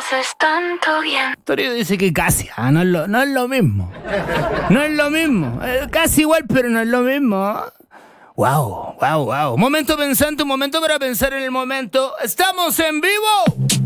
haces tanto bien. Torio dice que casi, no es lo mismo. No es lo mismo. Casi igual, pero no es lo mismo. Wow. Momento pensante, un momento para pensar en el momento. ¡Estamos en vivo!